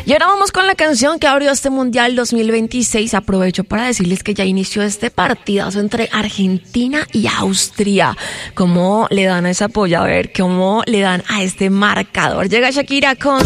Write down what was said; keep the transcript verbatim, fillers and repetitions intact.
Y ahora vamos con la canción que abrió este Mundial dos mil veintiséis. Aprovecho para decirles que ya inició este partidazo entre Argentina y Austria. ¿Cómo le dan a esa polla? A ver, ¿cómo le dan a este marcador? Llega Shakira con